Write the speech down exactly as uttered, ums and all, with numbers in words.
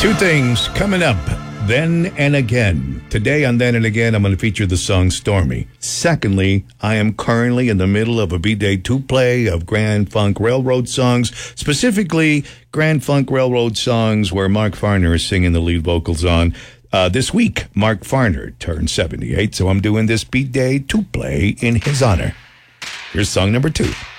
Two things coming up. Then and Again. Today on Then and Again, I'm going to feature the song Stormy. Secondly, I am currently in the middle of a B-Day two-play of Grand Funk Railroad songs, specifically Grand Funk Railroad songs where Mark Farner is singing the lead vocals on. Uh, this week, Mark Farner turned seventy-eight, so I'm doing this B-Day two-play in his honor. Here's song number two.